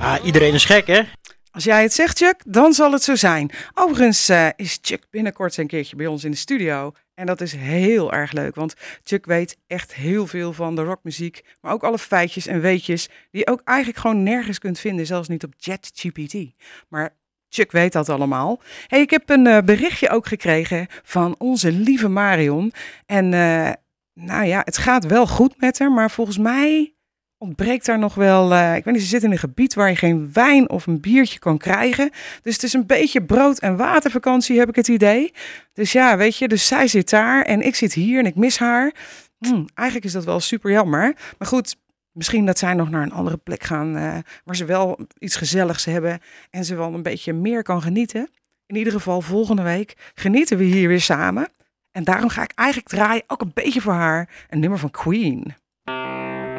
Iedereen is gek, hè? Als jij het zegt, Chuck, dan zal het zo zijn. Overigens is Chuck binnenkort een keertje bij ons in de studio. En dat is heel erg leuk, want Chuck weet echt heel veel van de rockmuziek. Maar ook alle feitjes en weetjes die je ook eigenlijk gewoon nergens kunt vinden. Zelfs niet op ChatGPT. Maar Chuck weet dat allemaal. Hey, ik heb een berichtje ook gekregen van onze lieve Marion. En nou ja, het gaat wel goed met haar, maar volgens mij ontbreekt daar nog wel. Ik weet niet, ze zit in een gebied waar je geen wijn of een biertje kan krijgen. Dus het is een beetje brood- en watervakantie, heb ik het idee. Dus ja, weet je, dus zij zit daar en ik zit hier en ik mis haar. Eigenlijk is dat wel super jammer. Maar goed, misschien dat zij nog naar een andere plek gaan waar ze wel iets gezelligs hebben en ze wel een beetje meer kan genieten. In ieder geval volgende week genieten we hier weer samen. En daarom ga ik eigenlijk draaien, ook een beetje voor haar, een nummer van Queen.